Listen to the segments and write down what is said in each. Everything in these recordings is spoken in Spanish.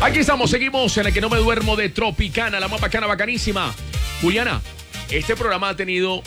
Aquí estamos, seguimos en la que no me duermo de Tropicana, la más bacana, bacanísima. Juliana, este programa ha tenido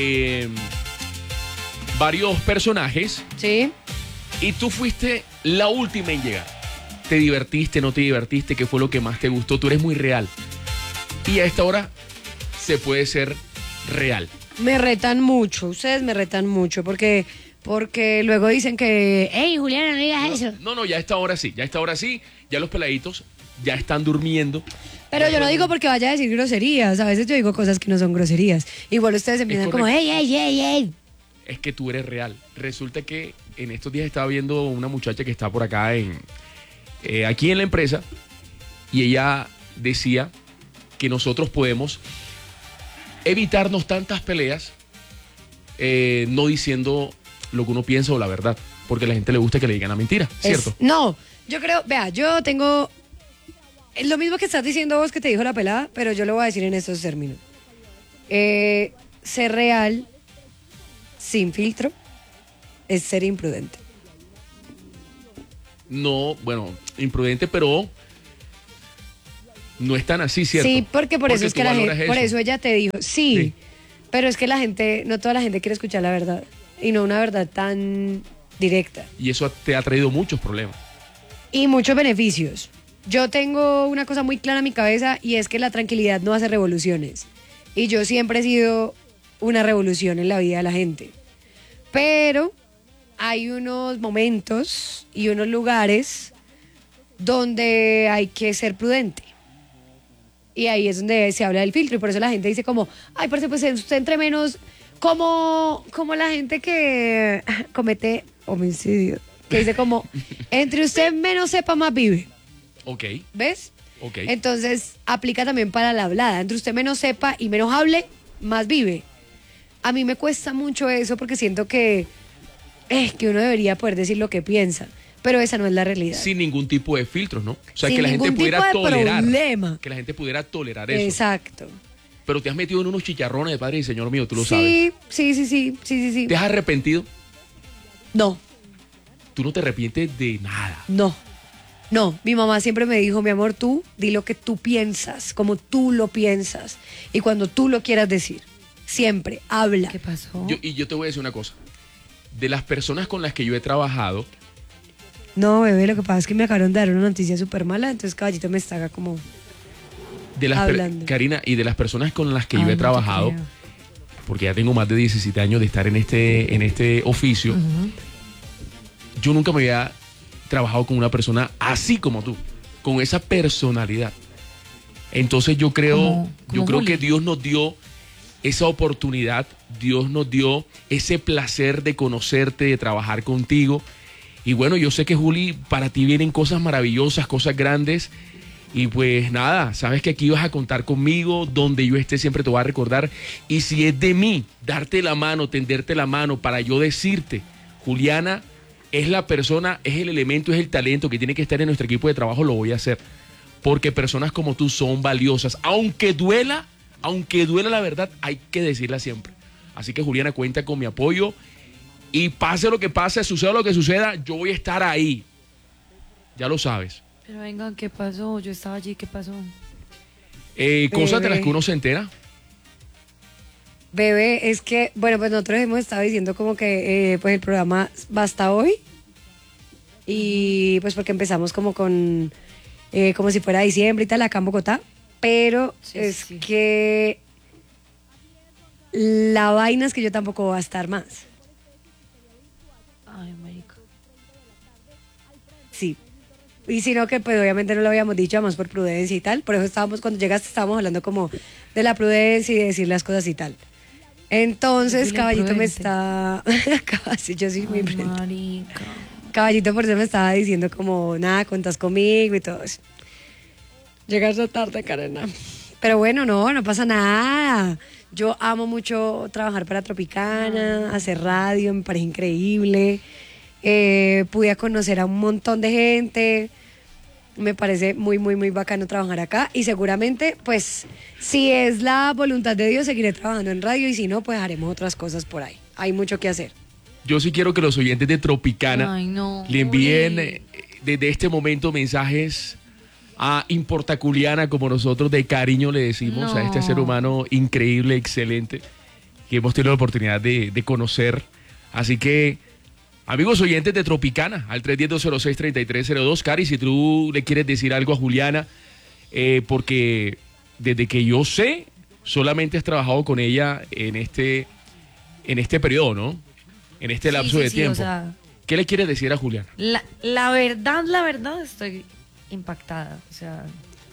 varios personajes. Sí. Y tú fuiste la última en llegar. ¿Te divertiste, no te divertiste? ¿Qué fue lo que más te gustó? Tú eres muy real. Y a esta hora se puede ser real. Me retan mucho, ustedes me retan mucho, porque luego dicen que, hey, Juliana, no digas eso. No, ya a esta hora sí, ya los peladitos ya están durmiendo. Pero yo no digo porque vaya a decir groserías, a veces yo digo cosas que no son groserías. Igual ustedes empiezan como, hey. Es que tú eres real. Resulta que en estos días estaba viendo una muchacha que está por acá aquí en la empresa, y ella decía que nosotros podemos evitarnos tantas peleas no diciendo lo que uno piensa o la verdad, porque a la gente le gusta que le digan la mentira, ¿cierto? No, yo creo, vea, yo tengo lo mismo que estás diciendo vos que te dijo la pelada, pero yo lo voy a decir en estos términos. Ser real sin filtro es ser imprudente. No, bueno, imprudente, pero no es tan así, ¿cierto? Sí, porque por eso es que la gente, por eso ella te dijo, sí, pero es que la gente, no toda la gente quiere escuchar la verdad, y no una verdad tan directa. Y eso te ha traído muchos problemas. Y muchos beneficios. Yo tengo una cosa muy clara en mi cabeza, y es que la tranquilidad no hace revoluciones. Y yo siempre he sido una revolución en la vida de la gente. Pero hay unos momentos y unos lugares donde hay que ser prudente. Y ahí es donde se habla del filtro. Y por eso la gente dice como, ay, parce, pues usted entre menos, como la gente que comete homicidio. Que dice como, entre usted menos sepa, más vive. Ok. ¿Ves? Ok. Entonces, aplica también para la hablada. Entre usted menos sepa y menos hable, más vive. A mí me cuesta mucho eso porque siento que uno debería poder decir lo que piensa. Pero esa no es la realidad. Sin ningún tipo de filtros, ¿no? O sea, sin que la gente pudiera tolerar. Problema. Que la gente pudiera tolerar eso. Exacto. Pero te has metido en unos chicharrones de padre y señor mío, tú lo sabes. Sí. ¿Te has arrepentido? No. Tú no te arrepientes de nada. No, mi mamá siempre me dijo, mi amor, tú di lo que tú piensas, como tú lo piensas. Y cuando tú lo quieras decir, siempre habla. ¿Qué pasó? Yo te voy a decir una cosa. De las personas con las que yo he trabajado... No, bebé, lo que pasa es que me acabaron de dar una noticia súper mala, entonces Caballito me está como hablando. Karina, y de las personas con las que yo he trabajado, porque ya tengo más de 17 años de estar en este oficio, yo nunca me había trabajado con una persona así como tú, con esa personalidad. Entonces yo creo que Dios nos dio esa oportunidad, Dios nos dio ese placer de conocerte, de trabajar contigo. Y bueno, yo sé que, Juli, para ti vienen cosas maravillosas, cosas grandes. Y pues nada, sabes que aquí vas a contar conmigo, donde yo esté siempre te voy a recordar. Y si es de mí, darte la mano, tenderte la mano para yo decirte, Juliana es la persona, es el elemento, es el talento que tiene que estar en nuestro equipo de trabajo, lo voy a hacer. Porque personas como tú son valiosas. Aunque duela la verdad, hay que decirla siempre. Así que, Juliana, cuenta con mi apoyo. Y pase lo que pase, suceda lo que suceda, yo voy a estar ahí. Ya lo sabes. Pero vengan, ¿qué pasó? Yo estaba allí, ¿qué pasó? Cosas de las que uno se entera. Bebé, es que, bueno, pues nosotros hemos estado diciendo como que pues el programa va hasta hoy. Y pues porque empezamos como con, como si fuera diciembre y tal, acá en Bogotá. Pero que la vaina es que yo tampoco voy a estar más. Ay, marica. Sí. Y sino que pues obviamente no lo habíamos dicho, además por prudencia y tal. Por eso cuando llegaste estábamos hablando como de la prudencia y de decir las cosas y tal. Entonces Caballito me está... Casi, yo soy muy prudente. Marica. Caballito por eso me estaba diciendo como, nada, cuentas conmigo y todo eso. Llegaste tarde, Karena. Pero bueno, no pasa nada. Yo amo mucho trabajar para Tropicana, hacer radio, me parece increíble. Pude conocer a un montón de gente. Me parece muy, muy, muy bacano trabajar acá. Y seguramente, pues, si es la voluntad de Dios, seguiré trabajando en radio. Y si no, pues haremos otras cosas por ahí. Hay mucho que hacer. Yo sí quiero que los oyentes de Tropicana Ay, no, le envíen desde este momento mensajes a Importaculiana, como nosotros de cariño le decimos, a este ser humano increíble, excelente, que hemos tenido la oportunidad de conocer. Así que, amigos oyentes de Tropicana, al 310-206-3302, Cari, si tú le quieres decir algo a Juliana, porque desde que yo sé, solamente has trabajado con ella en este periodo, ¿no? En este lapso de tiempo. O sea, ¿qué le quieres decir a Juliana? La verdad, estoy impactada, o sea,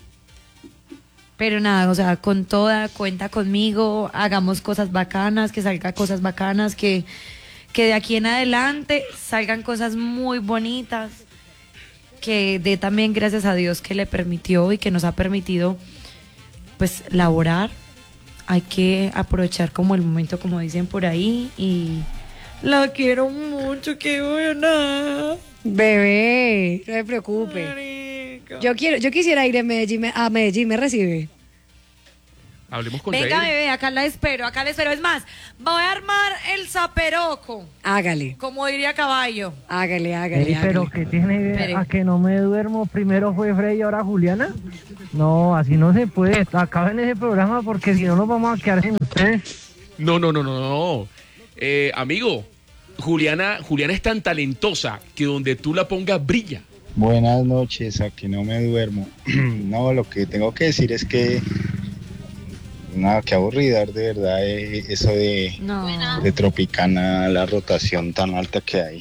pero nada, o sea, con toda, cuenta conmigo, hagamos cosas bacanas, que salgan cosas bacanas, que de aquí en adelante salgan cosas muy bonitas, que dé también gracias a Dios que le permitió y que nos ha permitido, pues, laborar. Hay que aprovechar como el momento, como dicen por ahí, y la quiero mucho, qué buena. Bebé, no se preocupe. Yo quisiera ir a Medellín, ¿me recibe? Hablemos con Venga, Jair. bebé, acá la espero. Es más, voy a armar el zaperoco. Hágale. Como diría Caballo. Hágale. Pero que tiene a que no me duermo. Primero fue Freddy y ahora Juliana. No, así no se puede. Acaben ese programa porque si no nos vamos a quedar sin ustedes. No. Amigo, Juliana es tan talentosa que donde tú la pongas brilla. Buenas noches, a que no me duermo. No, lo que tengo que decir es que nada, qué aburrida, de verdad, eso de Tropicana, la rotación tan alta que hay.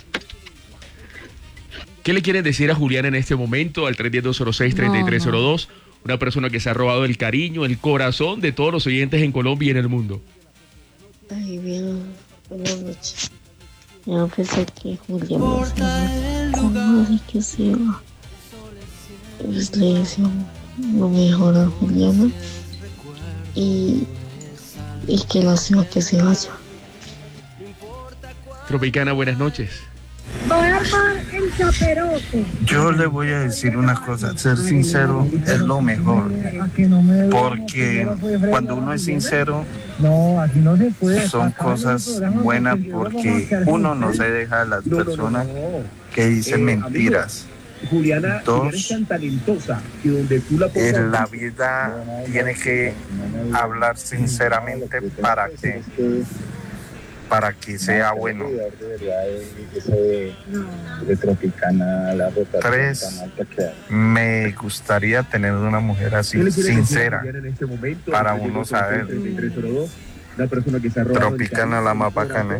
¿Qué le quieres decir a Juliana en este momento al 310-206-3302? Una persona que se ha robado el cariño, el corazón de todos los oyentes en Colombia y en el mundo. Ay, bien, buenas noches. Yo pensé que Juliana ¿cómo de que se va? Pues le deseo lo mejor a Juliana y que lástima que se vaya. Tropicana, buenas noches. Yo le voy a decir una cosa, ser sincero es lo mejor, porque cuando uno es sincero son cosas buenas, porque uno no se deja a las personas que dicen mentiras. Dos, en la vida tiene que hablar sinceramente para que sea bueno. Tres, me gustaría tener una mujer así, sincera, para uno saber. Tropicana, la más bacana.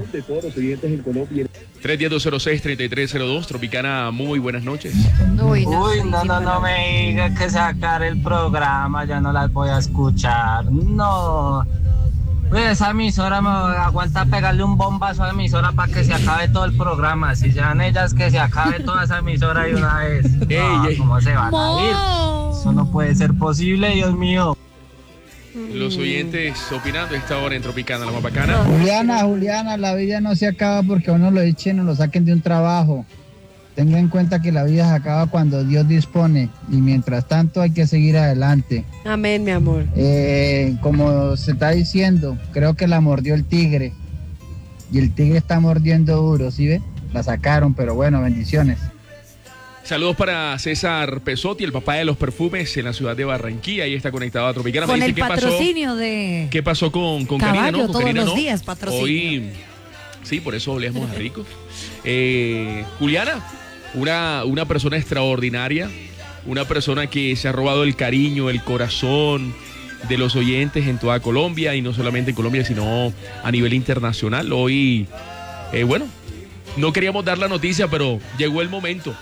310-206-3302, Tropicana, muy buenas noches. Uy, no me diga que sacar el programa, ya no las voy a escuchar. No. Pues esa emisora me aguanta pegarle un bombazo a la emisora para que se acabe todo el programa. Si sean ellas, que se acabe toda esa emisora de una vez. No, ¿cómo se van a ir? Eso no puede ser posible, Dios mío. Los oyentes opinando a esta hora en Tropicana, la más bacana. Juliana, la vida no se acaba porque a uno lo echen o lo saquen de un trabajo. Tenga en cuenta que la vida se acaba cuando Dios dispone y mientras tanto hay que seguir adelante. Amén, mi amor. Como se está diciendo, creo que la mordió el tigre y el tigre está mordiendo duro, ¿sí ve? La sacaron, pero bueno, bendiciones. Saludos para César Pesotti, el papá de los perfumes en la ciudad de Barranquilla. Ahí está conectado a Tropicana. Con me dice, el patrocinio de... ¿Qué pasó con Caballo? Karina? ¿No? Con Todos Karina, los ¿no? días patrocinio. Hoy, sí, por eso olemos a rico. Juliana, una persona extraordinaria, una persona que se ha robado el cariño, el corazón de los oyentes en toda Colombia, y no solamente en Colombia, sino a nivel internacional. Hoy, bueno, no queríamos dar la noticia, pero llegó el momento.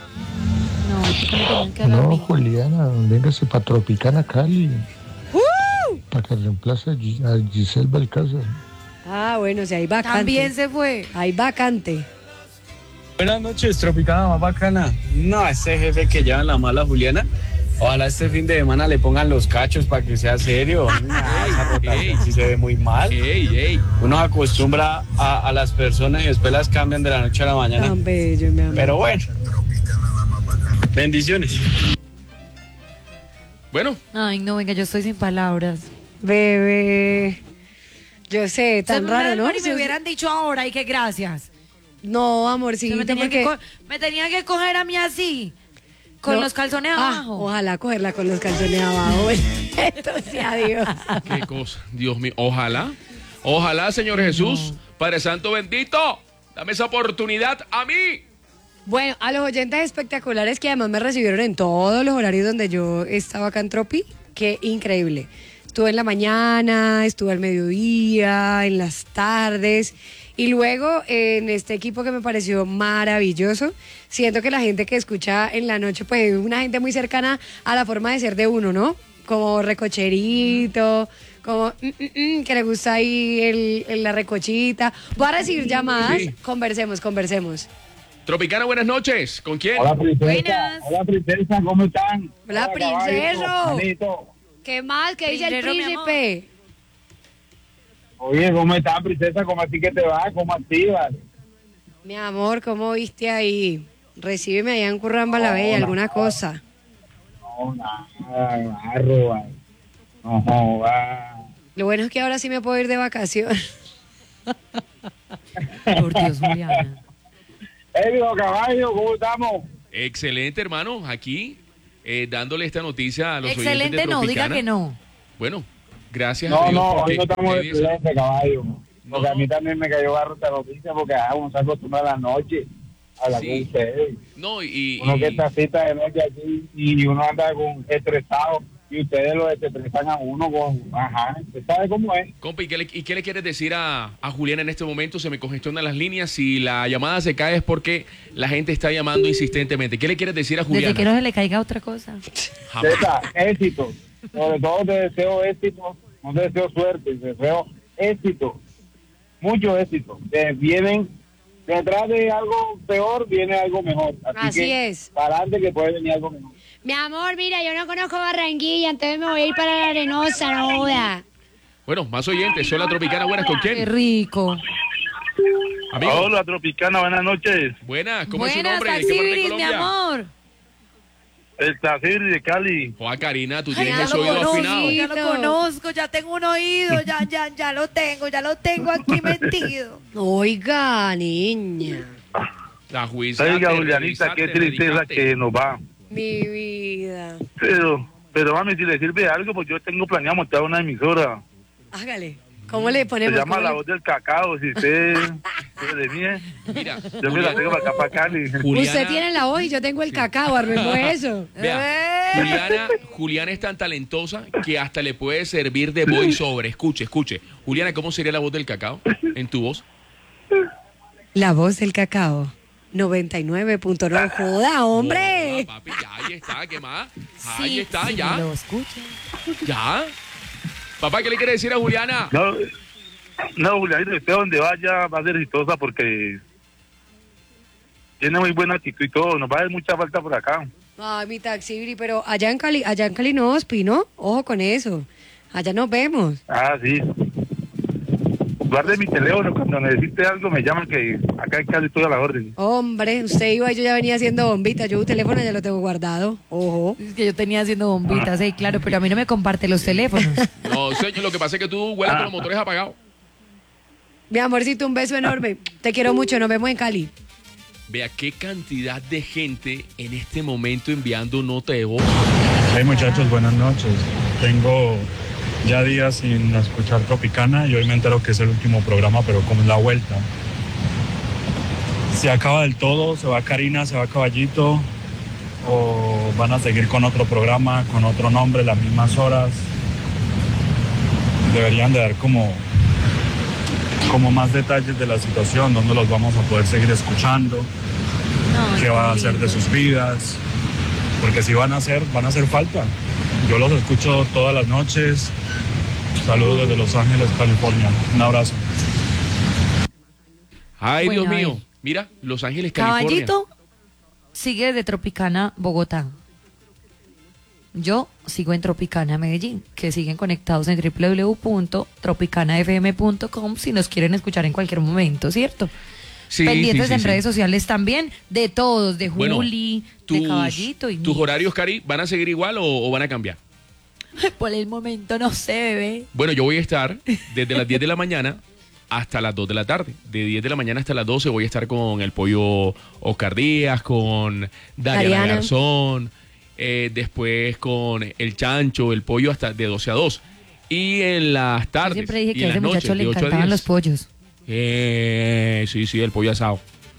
No, Juliana, véngase para Tropicana, Cali. Para que reemplace a Giselle Balcázar. Ah, bueno, si hay vacante. También se fue. Hay vacante. Buenas noches, Tropicana, más bacana. No, ese jefe que lleva la mala Juliana, ojalá este fin de semana le pongan los cachos para que sea serio. Esa rotación sí se ve muy mal. Uno acostumbra a las personas y después las cambian de la noche a la mañana. Tan bello, mi amor. Pero bueno, bendiciones. Bueno. Ay, no, venga, yo estoy sin palabras. Bebé. Yo sé, tan raro, ¿no? Si me hubieran dicho ahora y que gracias. No, amorcito, me tenía que coger a mí así. Con los calzones abajo. Ojalá cogerla con los calzones abajo. Esto sea Dios. Qué cosa, Dios mío. Ojalá, Señor Jesús, Padre Santo bendito, dame esa oportunidad a mí. Bueno, a los oyentes espectaculares que además me recibieron en todos los horarios donde yo estaba acá en Tropi, qué increíble. Estuve en la mañana, estuve al mediodía, en las tardes y luego en este equipo que me pareció maravilloso. Siento que la gente que escucha en la noche, pues es una gente muy cercana a la forma de ser de uno, ¿no? Como recocherito, como que le gusta ahí la recochita. Voy a recibir llamadas, sí. Conversemos. Tropicana, buenas noches. ¿Con quién? Hola, princesa. Buenas. Hola, princesa, ¿cómo están? Hola, princeso. ¿Qué más? ¿Qué dice el príncipe? Oye, ¿cómo estás, princesa? ¿Cómo así que te va? ¿Cómo activas? Mi amor, ¿cómo viste ahí? Recíbeme allá en Curramba la Bella, alguna cosa. No, nada, arroba. No, va. Lo bueno es que ahora sí me puedo ir de vacaciones. Por Dios, Juliana. Viejo Caballo, ¿cómo estamos? Excelente, hermano. Aquí, dándole esta noticia a los oyentes de Excelente, no, diga que no. Bueno, gracias a Dios. No, hoy no estamos excelente, Caballo. Porque a mí también me cayó barro esta noticia porque uno se acostumbra a la noche a hablar con ustedes. No, uno que está cita de noche aquí y uno anda estresado y ustedes lo estresan a uno con... Ajá, ¿usted sabe cómo es? Compa, ¿y qué le quieres decir a Juliana en este momento? Se me congestionan las líneas. Si la llamada se cae es porque la gente está llamando insistentemente. ¿Qué le quieres decir a Juliana? Desde que no se le caiga otra cosa. César, éxito. Sobre todo te deseo éxito. No te deseo suerte, te deseo éxito. Mucho éxito. Vienen detrás de algo peor, viene algo mejor. Así que, es. Para adelante que puede venir algo mejor. Mi amor, mira, yo no conozco Barranquilla, entonces me voy a ir para la Arenosa, no joda. Bueno, más oyentes. Soy la Tropicana. Buenas, ¿con quién? Qué rico. Amigo. Hola, Tropicana, buenas noches. Buenas, ¿cómo es su nombre? ¿De qué parte de Colombia? Mi amor. El Tafiri de Cali. Joa, Karina, tú tienes ese oído afinado. Ya lo conozco, ya tengo un oído, ya lo tengo aquí metido. Oiga, niña. La juiza. Oiga, Julianita, qué tristeza que nos va. Mi vida. Pero mami, si le sirve algo, pues yo tengo planeado montar una emisora. Hágale. ¿Cómo le ponemos? Se llama La Voz del Cacao, si usted de mí, Mira, yo me la tengo para acá, para Cali. Juliana, usted tiene la voz y yo tengo el cacao, armemos eso. Vea, Juliana es tan talentosa que hasta le puede servir de voiceover. Escuche. Juliana, ¿cómo sería la voz del cacao en tu voz? La Voz del Cacao. 99.9. ¡Joda, hombre! Joda, papi, ya, ahí está, ¿qué más? Sí, Ahí está, sí, ya. Lo escucho. ¿Ya? Papá, ¿qué le quiere decir a Juliana? No, Juliana, usted donde vaya va a ser exitosa porque tiene muy buena actitud y todo. Nos va a dar mucha falta por acá. Ay, mi taxi, pero allá en Cali no, Ospi, ¿no? Ojo con eso. Allá nos vemos. Ah, sí. Guarde mi teléfono, cuando necesite algo me llaman, que acá en Cali estoy a la orden. Hombre, usted iba y yo ya venía haciendo bombitas. Yo un teléfono ya lo tengo guardado. Ojo. Es que yo tenía haciendo bombitas, claro, pero a mí no me comparte los teléfonos. No, señor, lo que pasa es que tú hueles con los motores apagados. Mi amorcito, un beso enorme. Te quiero mucho, nos vemos en Cali. Vea qué cantidad de gente en este momento enviando nota de voz. Hey muchachos, buenas noches. Tengo ya días sin escuchar Tropicana y hoy me entero que es el último programa, pero como es la vuelta. Se acaba del todo, se va Karina, se va Caballito, o van a seguir con otro programa, con otro nombre, las mismas horas. Deberían de dar como más detalles de la situación, dónde los vamos a poder seguir escuchando, qué va a hacer de sus vidas, porque si van a hacer falta. Yo los escucho todas las noches. Saludos desde Los Ángeles, California. Un abrazo. Ay, Bueno, Dios mío. Mira, Los Ángeles, California. Caballito sigue de Tropicana, Bogotá. Yo sigo en Tropicana, Medellín, que siguen conectados en www.tropicanafm.com si nos quieren escuchar en cualquier momento, ¿cierto? Sí, Pendientes sí, en sí. redes sociales también, de todos, de Bueno, Juli, de Caballito y ¿Tus horarios, Cari, van a seguir igual o van a cambiar? por el momento no sé, bebé. Bueno, yo voy a estar desde las 10 de la mañana hasta las 2 de la tarde. De 10 de la mañana hasta las 12 voy a estar con el pollo Oscar Díaz, con Dariana Garzón, después con el Chancho, el pollo hasta de 12 a 2. Y en las tardes. Yo siempre dije que a ese muchacho le encantaban los pollos. Sí, el pollo asado.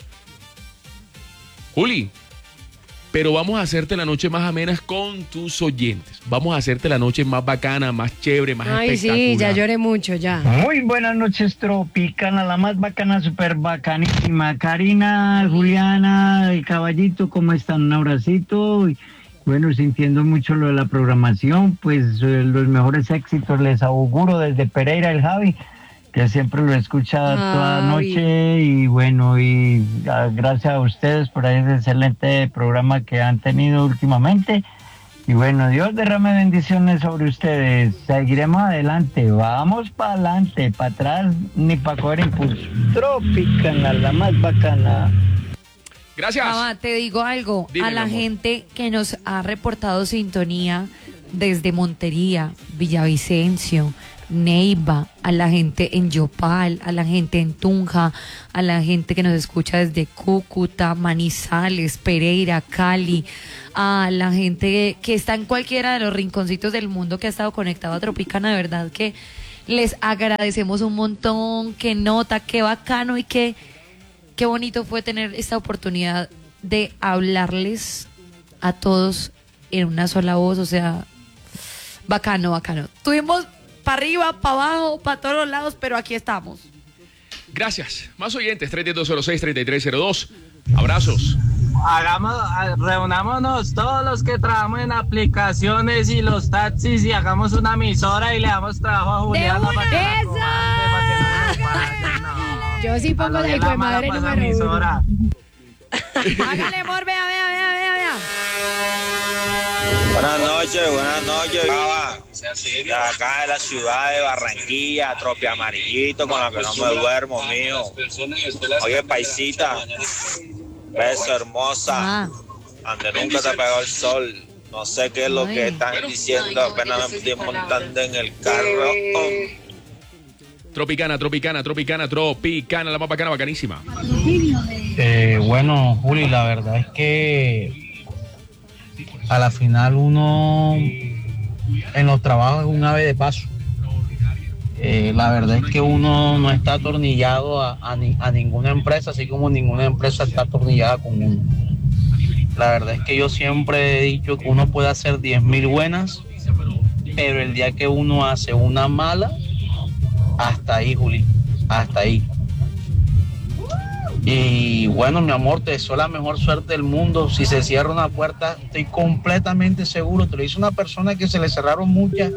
Juli, pero vamos a hacerte la noche más amena con tus oyentes. Vamos a hacerte la noche más bacana, más chévere, más espectacular. Ay, sí, ya lloré mucho, ya. Muy buenas noches, Tropicana, la más bacana, súper bacanísima. Karina, Juliana, el caballito, ¿cómo están? Un abracito. Bueno, sintiendo mucho lo de la programación, pues los mejores éxitos les auguro desde Pereira, el Javi, que siempre lo escucha toda noche, y bueno, y gracias a ustedes por ese excelente programa que han tenido últimamente, y bueno, Dios derrame bendiciones sobre ustedes. Seguiremos adelante, vamos para adelante, para atrás ni para coger impulso. Tropicana, la más bacana. Gracias. Mamá, te digo algo. Dime, a la gente que nos ha reportado sintonía desde Montería, Villavicencio, Neiva, a la gente en Yopal, a la gente en Tunja, a la gente que nos escucha desde Cúcuta, Manizales, Pereira, Cali, a la gente que está en cualquiera de los rinconcitos del mundo que ha estado conectado a Tropicana, de verdad que les agradecemos un montón, qué nota, qué bacano y qué bonito fue tener esta oportunidad de hablarles a todos en una sola voz, o sea, bacano, bacano. Tuvimos para arriba, para abajo, para todos los lados, pero aquí estamos. Gracias. Más oyentes, 32206-3302. Abrazos. Reunámonos todos los que trabajamos en aplicaciones y los taxis y hagamos una emisora y le damos trabajo a Juliana. Yo sí pongo la hijo de madre número 1. Hágale, amor, vea. Buenas noches, Cava. De acá de la ciudad de Barranquilla, Tropi Amarillito, con la que no me duermo, mío. Oye, paisita, beso hermosa, donde nunca te pegó el sol. No sé qué es lo que están diciendo, apenas me estoy montando en el carro. Tropicana, la más bacana, bacanísima. Bueno, Juli, la verdad es que a la final uno en los trabajos es un ave de paso. La verdad es que uno no está atornillado a ninguna empresa, así como ninguna empresa está atornillada con uno. La verdad es que yo siempre he dicho que uno puede hacer 10.000 buenas, pero el día que uno hace una mala, hasta ahí, Juli, hasta ahí. Y bueno, mi amor, te deseo la mejor suerte del mundo. Si se cierra una puerta, estoy completamente seguro, te lo dice una persona que se le cerraron muchas,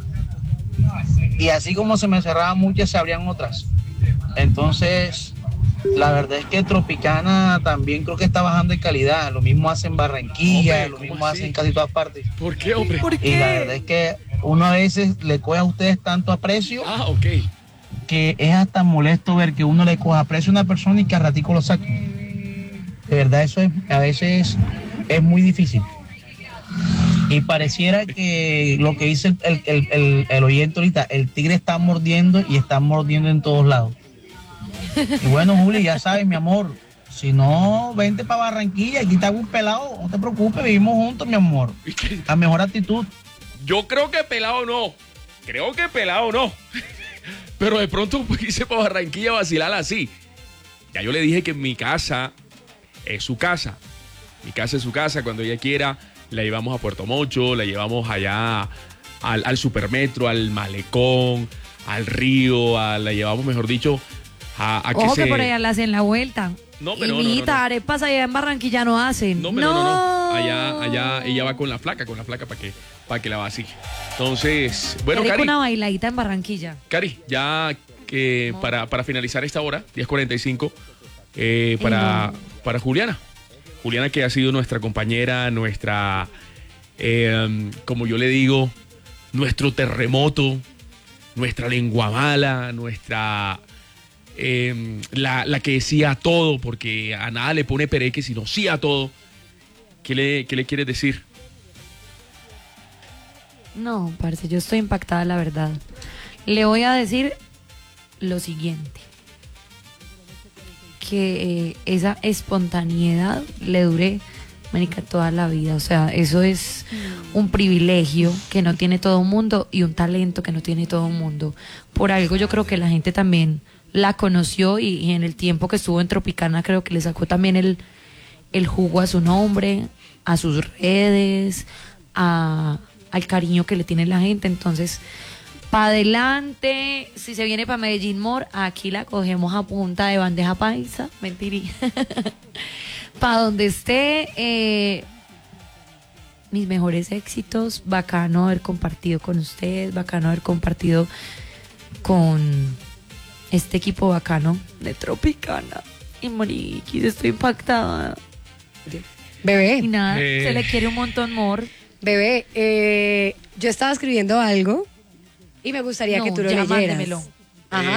y así como se me cerraban muchas, se abrían otras. Entonces, la verdad es que Tropicana también creo que está bajando de calidad. Lo mismo hace en Barranquilla, lo mismo hace en casi todas partes. ¿Por qué, hombre? Y la verdad es que uno a veces le coge a ustedes tanto aprecio que es hasta molesto ver que uno le coja aprecio a una persona y que a ratico lo saque. De verdad, eso es, a veces es muy difícil. Y pareciera que lo que dice el oyente ahorita, el tigre está mordiendo y está mordiendo en todos lados. Y bueno, Juli, ya sabes, mi amor, si no, vente para Barranquilla, aquí te hago un pelado, no te preocupes, vivimos juntos, mi amor. La mejor actitud. Yo creo que pelado no. Pero de pronto irse para Barranquilla a vacilar así. Ya yo le dije que mi casa es su casa. Mi casa es su casa. Cuando ella quiera, la llevamos a Puerto Mocho, la llevamos allá al Supermetro, al Malecón, al río, la llevamos, mejor dicho, a que Ojo que por allá le hacen la vuelta. No, pero no. Arepas allá en Barranquilla no hacen. No. Allá ella va con la flaca para que la vacile. Entonces, bueno, Cari, Cari, una bailadita en Barranquilla. Cari, ya que para finalizar esta hora, 10:45, para Juliana. Juliana, que ha sido nuestra compañera, nuestra, como yo le digo, nuestro terremoto, nuestra lengua mala, nuestra... la que decía a todo, porque a nada le pone pereque, sino sí a todo. ¿Qué le quieres decir? No, parce, yo estoy impactada, la verdad. Le voy a decir lo siguiente, que esa espontaneidad le dure, marica, toda la vida. O sea, eso es un privilegio que no tiene todo el mundo y un talento que no tiene todo el mundo. Por algo yo creo que la gente también la conoció y en el tiempo que estuvo en Tropicana creo que le sacó también el jugo a su nombre, a sus redes, al cariño que le tiene la gente. Entonces, para adelante, si se viene para Medellín More, aquí la cogemos a punta de bandeja paisa, mentirí. Para donde esté, mis mejores éxitos, bacano haber compartido con ustedes, bacano haber compartido con este equipo bacano de Tropicana. Y mariquis, estoy impactada. Bebé. Y nada, se le quiere un montón, More. Bebé, yo estaba escribiendo algo y me gustaría que tú lo leyeras. Mándemelo. Ajá.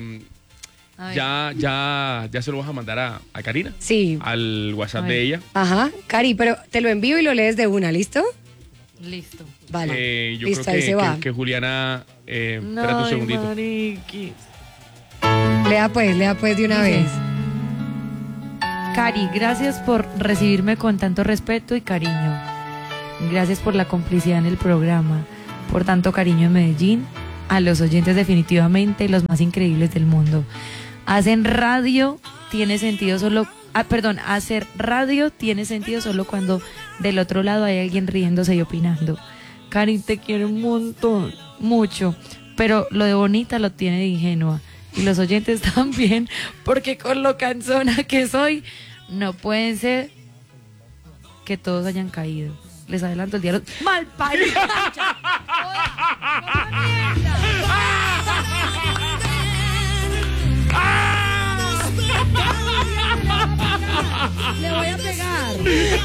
Ya se lo vas a mandar a Karina. Sí. Al WhatsApp de ella. Ajá. Cari, pero te lo envío y lo lees de una, ¿listo? Listo. Vale. Yo listo, creo ahí se va. que Juliana... espérate un segundito. Mariquis. Lea pues de una vez. Cari, gracias por recibirme con tanto respeto y cariño. Gracias por la complicidad en el programa, por tanto cariño en Medellín. A los oyentes definitivamente los más increíbles del mundo. Hacer radio tiene sentido solo cuando del otro lado hay alguien riéndose y opinando. Cari, te quiero un montón, mucho, pero lo de bonita lo tiene de ingenua. Y los oyentes también, porque con lo cansona que soy, no pueden ser que todos hayan caído. Les adelanto el diálogo. ¡Mal país! Le voy a pegar.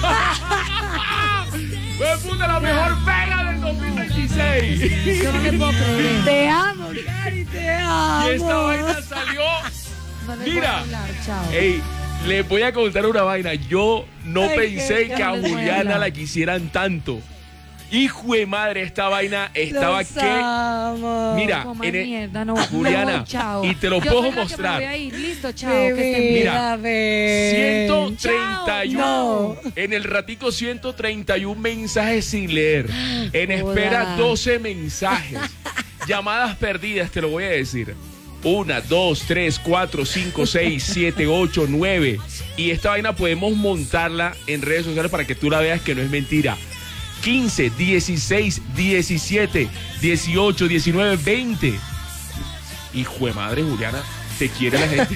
¡Me puse la mejor pega del 2016! Yo no le puedo creer. Te amo, Cari, te amo. Y esta vaina salió. No les Mira, voy a hablar, chao. ey, les voy a contar una vaina. Yo no pensé que a les voy a Juliana hablar. la quisieran tanto. Hijo de madre, esta vaina estaba Los que... amo. Mira, Como en mierda, no, Juliana, no, chao. y te lo Yo puedo soy la que mostrar. me voy a ir. Listo, chao. Que estén bien. Mira, Bebé. 131. Chao. En el ratico 131 mensajes sin leer. En espera Joda. 12 mensajes. Llamadas perdidas, te lo voy a decir. 1, 2, 3, 4, 5, 6, 7, 8, 9. Y esta vaina podemos montarla en redes sociales para que tú la veas que no es mentira. 15, 16, 17, 18, 19, 20. Hijo de madre, Juliana, te quiere la gente.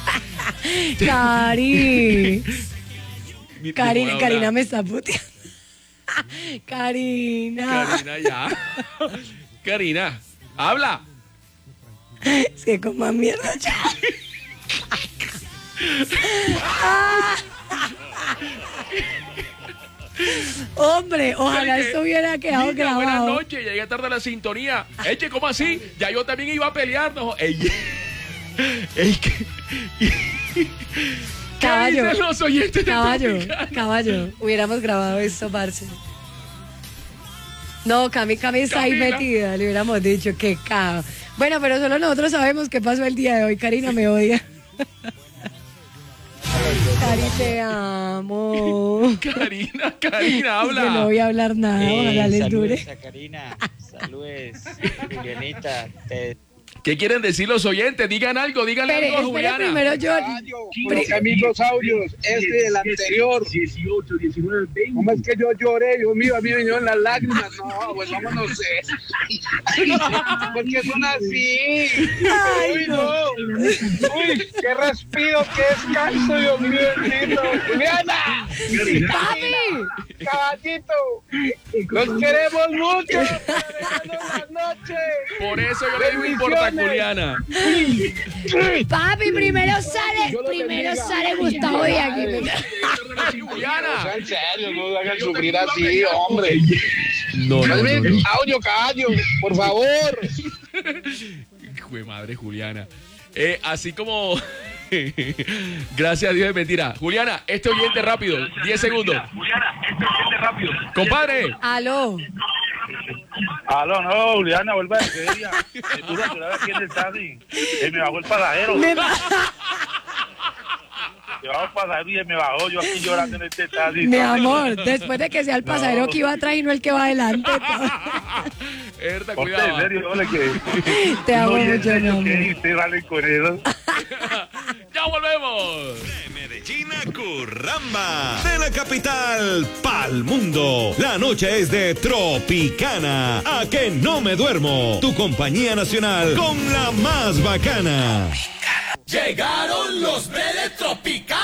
Cari. Karina, Karina me está puteando. Karina. Karina, ya. Karina, habla. Es que coma mierda ya. Hombre, ojalá esto hubiera quedado Niña, buenas grabado. noches, llegué tarde a la sintonía. Eche, ¿cómo así? Ya yo también iba a pelear, ¿no? Ey, ¿qué Caballo, dicen los oyentes de Tropicana? caballo. Hubiéramos grabado esto, parce. No, Cami está ahí Camila. metida. Le hubiéramos dicho que cago. Bueno, pero solo nosotros sabemos qué pasó el día de hoy. Karina me odia. Cari, te amo. Karina, habla. Que no voy a hablar nada, ojalá les dure. Saludos a Karina, saludos, Julianita. ¿Qué quieren decir los oyentes? Digan algo, díganle algo a Juliana. Primero yo. Los amigos audios, del anterior. 18, 19, 20. ¿Cómo es que yo lloré? Dios mío, a mí me vinieron las lágrimas. No, pues vámonos. ¿Por qué son así? Uy, no. Uy, qué respiro, qué descanso, Dios mío, bendito. Juliana. ¡Papi! Caballito. Los queremos mucho. Buenas noches. Por eso yo le digo importa Juliana. Papi, primero sale Gustavo y aquí. Juliana. En serio, no hagan sufrir así, hombre. No. Audio, caballo, por favor. Hijo de madre, Juliana. Así como... Gracias a Dios es mentira. Juliana, este oyente rápido, 10 segundos. Compadre. Aló. Aló, no, Juliana, vuelva de feria. Me puse a llorar aquí en el taxi. Y me bajó el pasajero. Llevaba un pasajero y me bajó. Yo aquí llorando en este taxi. Mi amor, después de que sea el pasajero que iba atrás y no el que va adelante. Cuidado. En serio, ole, que te amo mucho, mi amor. Y ustedes salen con eso. ¡Ya volvemos! De Medellín a Curramba. De la capital pa'l mundo. La noche es de Tropicana. A que no me duermo. Tu compañía nacional con la más bacana. Llegaron los de Tropicana.